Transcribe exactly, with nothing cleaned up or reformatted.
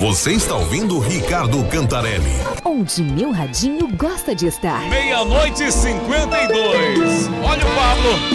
Você está ouvindo Ricardo Cantarelli. Onde meu radinho gosta de estar. Meia-noite e cinquenta e dois. Olha o Pablo.